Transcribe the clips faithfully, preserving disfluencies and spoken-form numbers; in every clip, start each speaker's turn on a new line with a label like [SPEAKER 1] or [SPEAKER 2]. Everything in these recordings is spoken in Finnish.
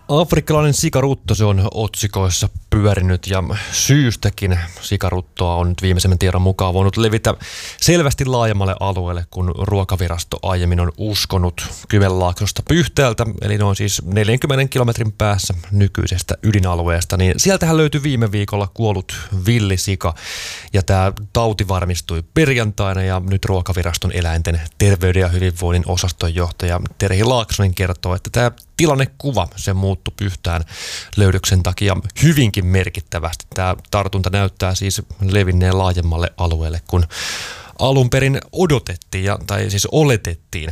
[SPEAKER 1] Afrikkalainen sikarutto, se on otsikoissa pyörinyt ja syystäkin. Sikaruttoa on nyt viimeisemmän tiedon mukaan voinut levitä selvästi laajemmalle alueelle, kun Ruokavirasto aiemmin on uskonut Kymenlaaksosta Pyhteältä, eli noin siis neljänkymmenen kilometrin päässä nykyisestä ydinalueesta. Niin sieltähän löytyi viime viikolla kuollut villisika ja tämä tauti varmistui perjantaina ja nyt Ruokaviraston eläinten terveyden ja hyvinvoinnin osastonjohtaja Terhi Laaksonen kertoo, että tämä tilannekuva, se muuttui Pyhtään löydöksen takia hyvinkin merkittävästi. Tämä tartunta näyttää siis levinneen laajemmalle alueelle, kun alun perin odotettiin, ja, tai siis oletettiin.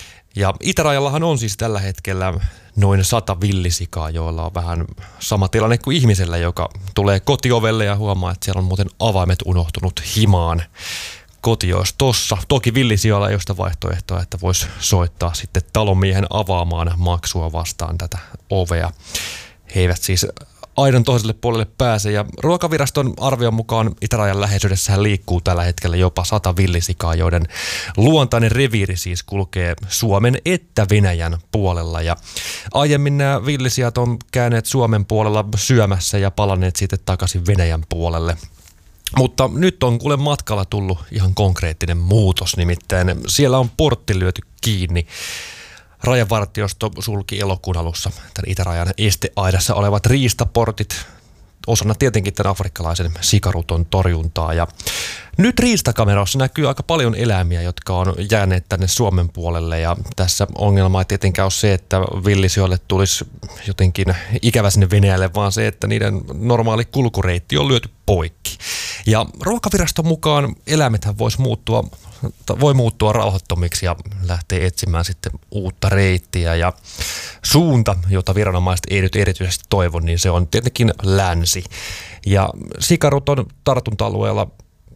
[SPEAKER 1] Ja itärajallahan on siis tällä hetkellä noin sata villisikaa, joilla on vähän sama tilanne kuin ihmisellä, joka tulee kotiovelle ja huomaa, että siellä on muuten avaimet unohtunut himaan. Koti olisi tossa. Toki villisijoilla ei ole sitä vaihtoehtoa, että voisi soittaa sitten talonmiehen avaamaan maksua vastaan tätä ovea. He eivät siis aidan toiselle puolelle pääse. Ja Ruokaviraston arvion mukaan itärajan läheisyydessähän liikkuu tällä hetkellä jopa sata villisikaa, joiden luontainen reviiri siis kulkee Suomen että Venäjän puolella. Ja aiemmin nämä villisijat on käyneet Suomen puolella syömässä ja palanneet sitten takaisin Venäjän puolelle. Mutta nyt on kuule matkalla tullut ihan konkreettinen muutos, nimittäin siellä on portti lyöty kiinni. Rajavartiosto sulki elokuun alussa tämän itärajan esteaidassa olevat riistaportit, osana tietenkin tämän afrikkalaisen sikaruton torjuntaa. Ja nyt riistakameroissa näkyy aika paljon eläimiä, jotka on jääneet tänne Suomen puolelle, ja tässä ongelma ei tietenkään ole se, että villisijoille tulisi jotenkin ikävä sinne Venäjälle, vaan se, että niiden normaali kulkureitti on lyöty poikki. Ja Ruokaviraston mukaan eläimethän voisi muuttua, voi muuttua rauhattomiksi ja lähtee etsimään sitten uutta reittiä, ja suunta, jota viranomaiset ei nyt erityisesti toivo, niin se on tietenkin länsi. Ja sikaruton tartunta-alueella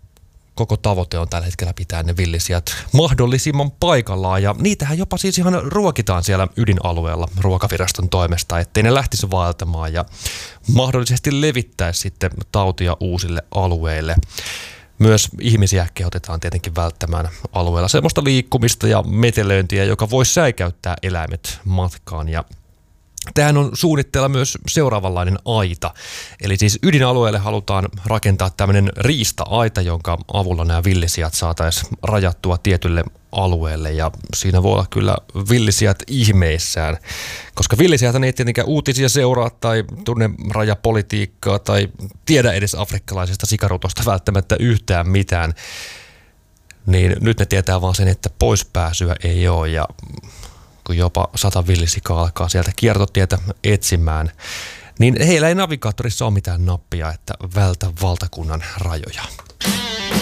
[SPEAKER 1] koko tavoite on tällä hetkellä pitää ne villisijat mahdollisimman paikallaan, ja niitähän jopa siis ihan ruokitaan siellä ydinalueella Ruokaviraston toimesta, ettei ne lähtisi vaeltamaan ja mahdollisesti levittäisi sitten tautia uusille alueille. Myös ihmisiä kehotetaan tietenkin välttämään alueella semmoista liikkumista ja metelöintiä, joka voisi säikäyttää eläimet matkaan. Ja tähän on suunnitteilla myös seuraavanlainen aita. Eli siis ydinalueelle halutaan rakentaa tämmöinen riista-aita, jonka avulla nämä villisijat saataisiin rajattua tietylle alueelle. Ja siinä voi olla kyllä villisijat ihmeissään, koska villisijat ei tietenkään uutisia seuraa tai tunne rajapolitiikkaa tai tiedä edes afrikkalaisesta sikarutosta välttämättä yhtään mitään. Niin nyt ne tietää vaan sen, että poispääsyä ei ole, ja kun jopa sata villisikaa alkaa sieltä kiertotietä etsimään, niin heillä ei navigaattorissa ole mitään nappia, että vältä valtakunnan rajoja.